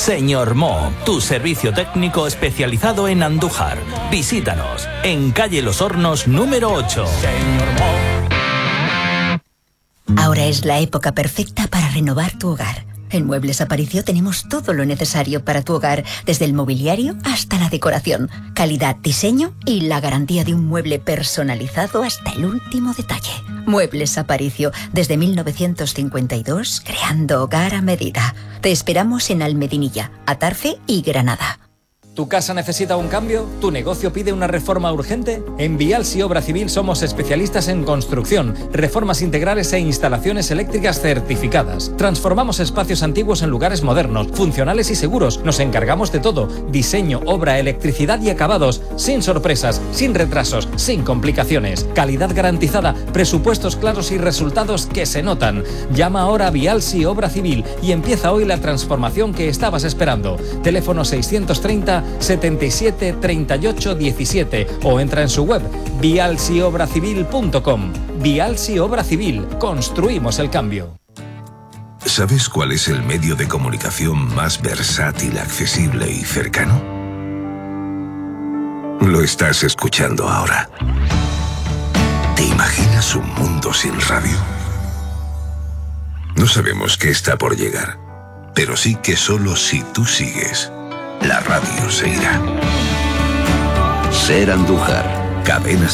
Señor Mo, tu servicio técnico especializado en Andújar. Visítanos en calle Los Hornos número 8. Ahora es la época perfecta para renovar tu hogar. En Muebles Aparicio tenemos todo lo necesario para tu hogar, desde el mobiliario hasta la decoración. Calidad, diseño y la garantía de un mueble personalizado hasta el último detalle. Muebles Aparicio, desde 1952, creando hogar a medida. Te esperamos en Almedinilla, Atarfe y Granada. ¿Tu casa necesita un cambio? ¿Tu negocio pide una reforma urgente? En Vialsi Obra Civil somos especialistas en construcción, reformas integrales e instalaciones eléctricas certificadas. Transformamos espacios antiguos en lugares modernos, funcionales y seguros. Nos encargamos de todo: diseño, obra, electricidad y acabados, sin sorpresas, sin retrasos, sin complicaciones. Calidad garantizada, presupuestos claros y resultados que se notan. Llama ahora a Vialsi Obra Civil y empieza hoy la transformación que estabas esperando. Teléfono 630 77 38 17 o entra en su web vialsiobracivil.com. Vialsi Obra Civil, construimos el cambio. ¿Sabes cuál es el medio de comunicación más versátil, accesible y cercano? Lo estás escuchando ahora. ¿Te imaginas un mundo sin radio? No sabemos qué está por llegar, pero sí que solo si tú sigues, la radio se irá. Ser Andújar, Cadena